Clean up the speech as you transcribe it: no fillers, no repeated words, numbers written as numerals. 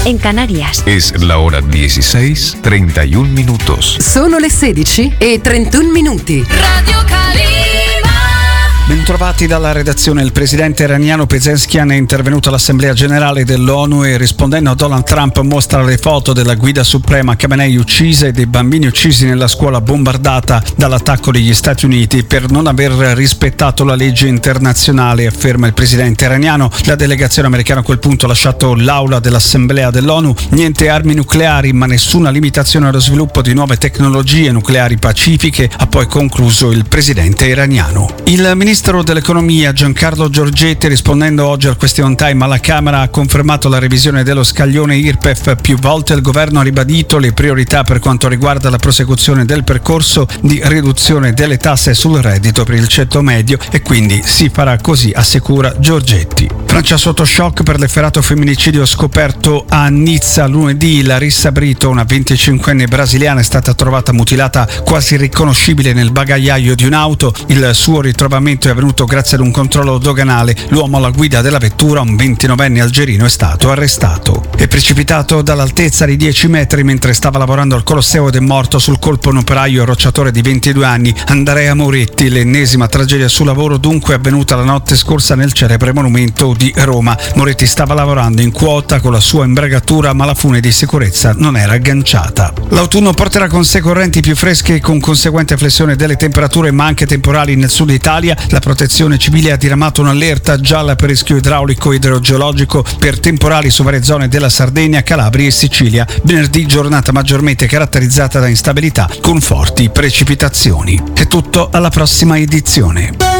en Canarias. Es la hora 16:31 minutos. Sono le 16:31. Radio Calima. Bentrovati dalla redazione. Il presidente iraniano Pezeshkian è intervenuto all'Assemblea Generale dell'ONU e, rispondendo a Donald Trump, mostra le foto della guida suprema Khamenei uccisa e dei bambini uccisi nella scuola bombardata dall'attacco degli Stati Uniti per non aver rispettato la legge internazionale, afferma il presidente iraniano. La delegazione americana a quel punto ha lasciato l'aula dell'Assemblea dell'ONU. Niente armi nucleari, ma nessuna limitazione allo sviluppo di nuove tecnologie nucleari pacifiche, ha poi concluso il presidente iraniano. Il ministro dell'economia Giancarlo Giorgetti, rispondendo oggi al question time alla Camera, ha confermato la revisione dello scaglione IRPEF. Più volte il governo ha ribadito le priorità per quanto riguarda la prosecuzione del percorso di riduzione delle tasse sul reddito per il ceto medio e quindi si farà così, assicura Giorgetti. Francia sotto shock per l'efferato femminicidio scoperto a Nizza lunedì. Larissa Brito, una 25enne brasiliana, è stata trovata mutilata quasi irriconoscibile nel bagagliaio di un'auto. Il suo ritrovamento è avvenuto grazie ad un controllo doganale. L'uomo alla guida della vettura, un 29enne algerino, è stato arrestato. È precipitato dall'altezza di 10 metri mentre stava lavorando al Colosseo ed è morto sul colpo un operaio rocciatore di 22 anni, Andrea Moretti. L'ennesima tragedia sul lavoro dunque avvenuta la notte scorsa nel celebre monumento di Roma. Moretti stava lavorando in quota con la sua imbragatura, ma la fune di sicurezza non era agganciata. L'autunno porterà con sé correnti più fresche con conseguente flessione delle temperature, ma anche temporali nel sud Italia. La Protezione Civile ha diramato un'allerta gialla per rischio idraulico e idrogeologico per temporali su varie zone della Sardegna, Calabria e Sicilia. Venerdì giornata maggiormente caratterizzata da instabilità con forti precipitazioni. È tutto, alla prossima edizione.